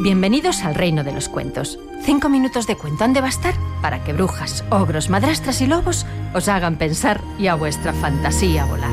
Bienvenidos al reino de los cuentos. 5 minutos de cuento han de bastar para que brujas, ogros, madrastras y lobos os hagan pensar y a vuestra fantasía volar.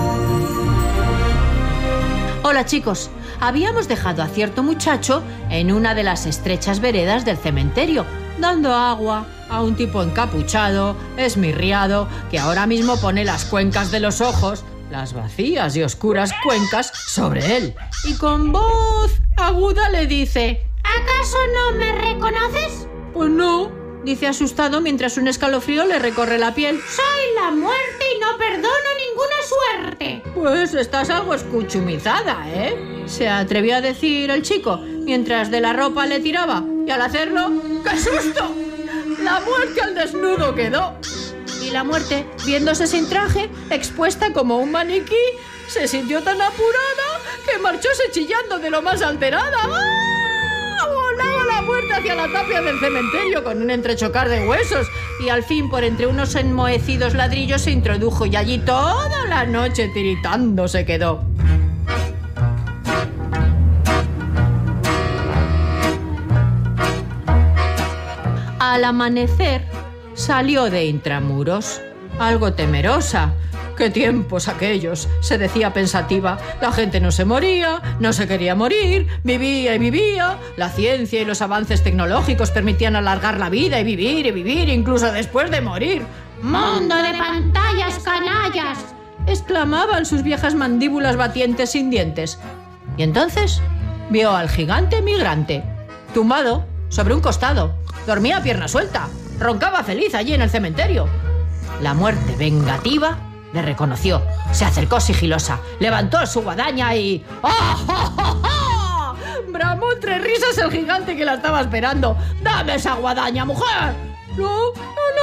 Hola chicos, habíamos dejado a cierto muchacho en una de las estrechas veredas del cementerio, dando agua a un tipo encapuchado, esmirriado, que ahora mismo pone las cuencas de los ojos, las vacías y oscuras cuencas, sobre él. Y con voz aguda le dice: ¿acaso no me reconoces? Pues no, dice asustado mientras un escalofrío le recorre la piel. Soy la muerte y no perdono ninguna suerte. Pues estás algo escuchumizada, ¿eh? Se atrevió a decir el chico mientras de la ropa le tiraba, y al hacerlo, ¡qué susto! La muerte al desnudo quedó. Y la muerte, viéndose sin traje, expuesta como un maniquí, se sintió tan apurada que marchóse chillando de lo más alterada. ¡Ah! Volaba la muerte hacia la tapia del cementerio con un entrechocar de huesos y al fin por entre unos enmohecidos ladrillos se introdujo y allí toda la noche tiritando se quedó. Al amanecer salió de intramuros, algo temerosa. ¡Qué tiempos aquellos!, se decía pensativa. La gente no se moría, no se quería morir, vivía y vivía. La ciencia y los avances tecnológicos permitían alargar la vida y vivir incluso después de morir. ¡Mundo de pantallas, canallas!, exclamaban sus viejas mandíbulas batientes sin dientes. Y entonces vio al gigante migrante, tumbado sobre un costado. Dormía a pierna suelta, roncaba feliz allí en el cementerio. La muerte vengativa le reconoció, se acercó sigilosa, levantó su guadaña y... ¡ah, ja, ja, ja! Bramó entre risas el gigante que la estaba esperando. ¡Dame esa guadaña, mujer! No.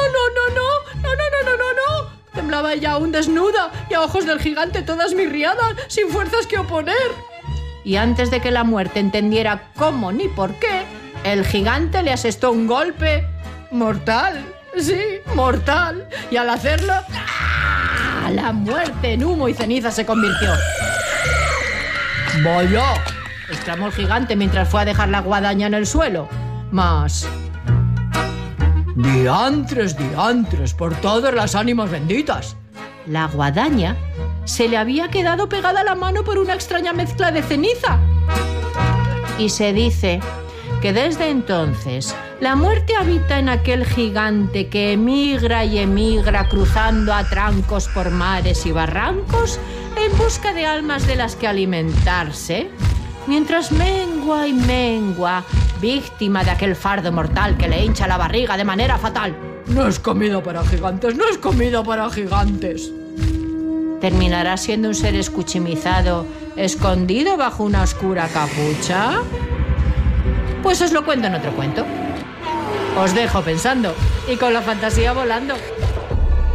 Temblaba ella aún desnuda y a ojos del gigante toda esmirriada, sin fuerzas que oponer. Y antes de que la muerte entendiera cómo ni por qué, el gigante le asestó un golpe mortal. Sí, mortal. Y al hacerlo, ¡ah!, la muerte en humo y ceniza se convirtió. ¡Vaya!, exclamó el gigante mientras fue a dejar la guadaña en el suelo. Mas... ¡diantres, por todas las ánimas benditas! La guadaña se le había quedado pegada a la mano por una extraña mezcla de ceniza. Y se dice que desde entonces la muerte habita en aquel gigante que emigra y emigra cruzando a trancos por mares y barrancos en busca de almas de las que alimentarse, mientras mengua y mengua, víctima de aquel fardo mortal que le hincha la barriga de manera fatal. No es comida para gigantes, no es comida para gigantes. ¿Terminará siendo un ser escuchimizado, escondido bajo una oscura capucha? Pues os lo cuento en otro cuento. Os dejo pensando y con la fantasía volando.